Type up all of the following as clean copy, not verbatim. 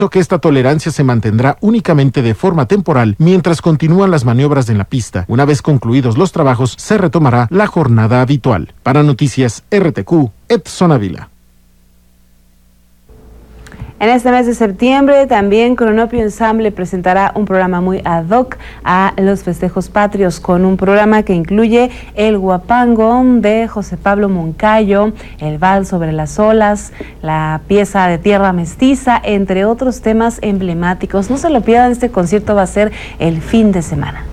que esta tolerancia se mantendrá únicamente de forma temporal mientras continúan las maniobras en la pista. Una vez concluidos los trabajos, se retomará la jornada habitual. Para Noticias RTQ, Edson Ávila. En este mes de septiembre también Cronopio Ensamble presentará un programa muy ad hoc a los festejos patrios, con un programa que incluye el guapango de José Pablo Moncayo, el vals sobre las olas, la pieza de Tierra Mestiza, entre otros temas emblemáticos. No se lo pierdan, este concierto va a ser el fin de semana.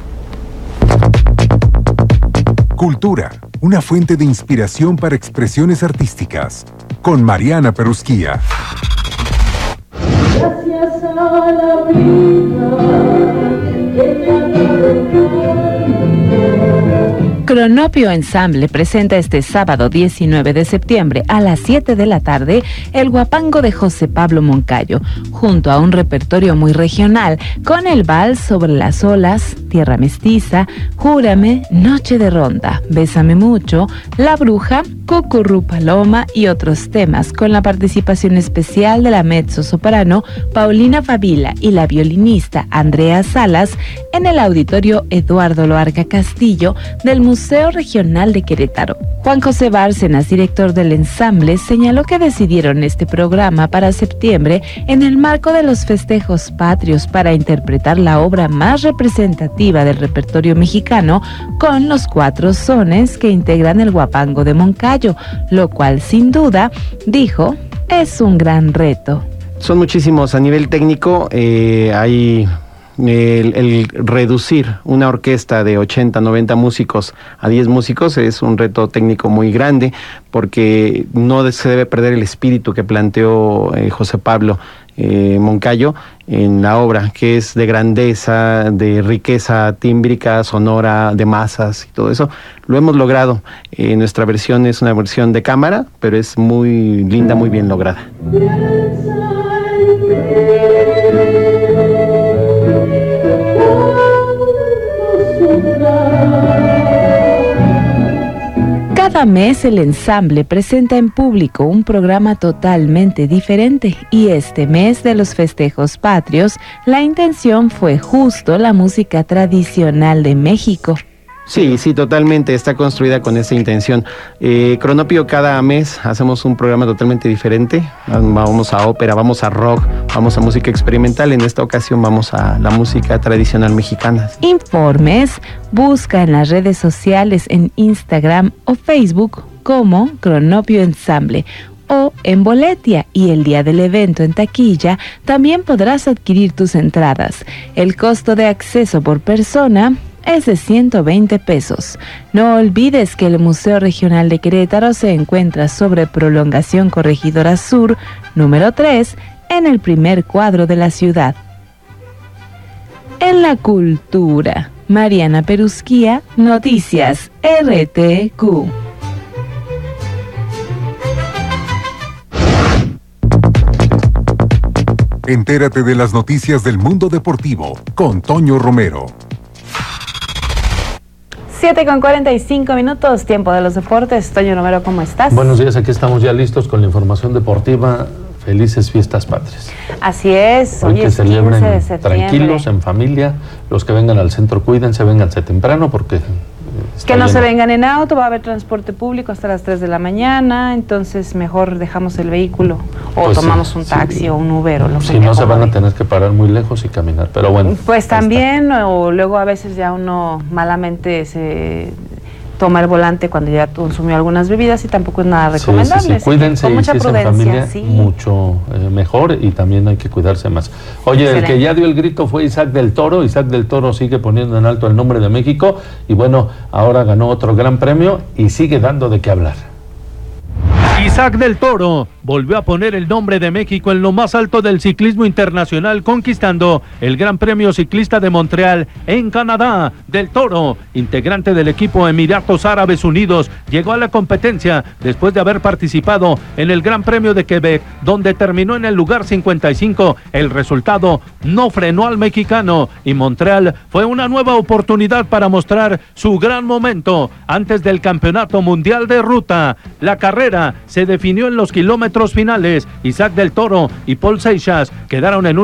Cultura, una fuente de inspiración para expresiones artísticas, con Mariana Perusquía. Gracias a la vida que me ha dado. Cronopio Ensamble presenta este sábado 19 de septiembre a las 7 de la tarde el guapango de José Pablo Moncayo, junto a un repertorio muy regional con el vals sobre las olas, Tierra Mestiza, Júrame, Noche de Ronda, Bésame Mucho, La Bruja, Cucurú Paloma y otros temas, con la participación especial de la mezzosoprano Paulina Favila y la violinista Andrea Salas en el auditorio Eduardo Loarca Castillo del Museo Regional de Querétaro. Juan José Bárcenas, director del ensamble, señaló que decidieron este programa para septiembre en el marco de los festejos patrios para interpretar la obra más representativa del repertorio mexicano con los 4 sones que integran el guapango de Moncayo, lo cual sin duda, dijo, es un gran reto. Son muchísimos a nivel técnico, hay el reducir una orquesta de 80, 90 músicos a 10 músicos es un reto técnico muy grande, porque no se debe perder el espíritu que planteó José Pablo Moncayo en la obra, que es de grandeza, de riqueza tímbrica, sonora, de masas y todo eso. Lo hemos logrado. Nuestra versión es una versión de cámara, pero es muy linda, muy bien lograda. Cada mes el ensamble presenta en público un programa totalmente diferente, y este mes de los festejos patrios la intención fue justo la música tradicional de México. Sí, totalmente, está construida con esa intención. Cronopio, cada mes hacemos un programa totalmente diferente. Vamos a ópera, vamos a rock, vamos a música experimental. En esta ocasión vamos a la música tradicional mexicana. Informes, busca en las redes sociales en Instagram o Facebook como Cronopio Ensamble o en Boletia, y el día del evento en taquilla también podrás adquirir tus entradas. El costo de acceso por persona es de 120 pesos. No olvides que el Museo Regional de Querétaro se encuentra sobre Prolongación Corregidora Sur, número 3, en el primer cuadro de la ciudad. En la cultura, Mariana Perusquía, Noticias RTQ. Entérate de las noticias del mundo deportivo con Toño Romero. 7:45, tiempo de los deportes. Toño Romero, ¿cómo estás? Buenos días, aquí estamos ya listos con la información deportiva. Felices fiestas patrias. Así es, hoy que celebren 15 de septiembre. Tranquilos, en familia. Los que vengan al centro, cuídense, vénganse temprano porque... Que no se vengan en auto, va a haber transporte público hasta las 3 de la mañana, entonces mejor dejamos el vehículo o pues tomamos un taxi o un Uber o lo que sea. Si no, se van a tener que parar muy lejos y caminar, pero bueno. Pues también, o luego a veces ya uno malamente se toma el volante cuando ya consumió algunas bebidas y tampoco es nada recomendable. Sí. Cuídense, con mucha y si prudencia, es en familia, mucho mejor, y también hay que cuidarse más. Oye, excelente. El que ya dio el grito fue Isaac del Toro. Isaac del Toro sigue poniendo en alto el nombre de México y bueno, ahora ganó otro gran premio y sigue dando de qué hablar. Isaac del Toro volvió a poner el nombre de México en lo más alto del ciclismo internacional, conquistando el Gran Premio Ciclista de Montreal en Canadá. Del Toro, integrante del equipo Emiratos Árabes Unidos, llegó a la competencia después de haber participado en el Gran Premio de Quebec, donde terminó en el lugar 55. El resultado no frenó al mexicano y Montreal fue una nueva oportunidad para mostrar su gran momento antes del Campeonato Mundial de Ruta. La carrera se definió en los kilómetros finales. Isaac del Toro y Paul Seixas quedaron en